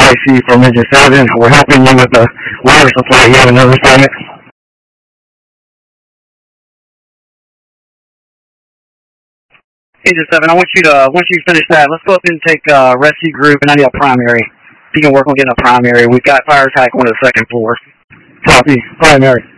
KC from Engine 7. We're helping you with the water supply. You have another assignment? Engine 7, I want you to, once you finish that, let's go up and take rescue group, and I need a primary. If you can work on getting a primary. We've got fire attack on the second floor. Copy. Primary.